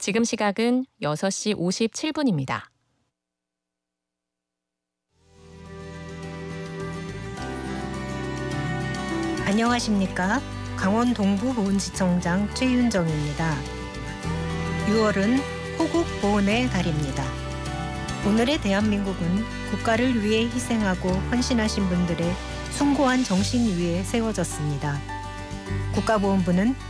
지금 시각은 6시 57분입니다. 안녕하십니까? 강원 동부보훈지청장 최윤정입니다. 6월은 호국보훈의 달입니다. 오늘의 대한민국은 국가를 위해 희생하고 헌신하신 분들의 숭고한 정신 위에 세워졌습니다. 국가보훈부는